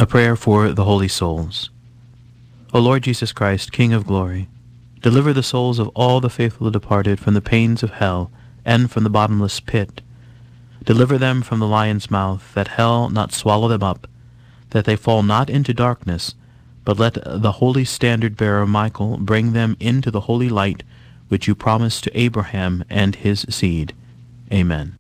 prayer for the holy souls. O Lord Jesus Christ, King of glory, deliver the souls of all the faithful departed from the pains of hell and from the bottomless pit. Deliver them from the lion's mouth, that hell not swallow them up, that they fall not into darkness, but let the holy standard-bearer Michael bring them into the holy light which you promised to Abraham and his seed. Amen.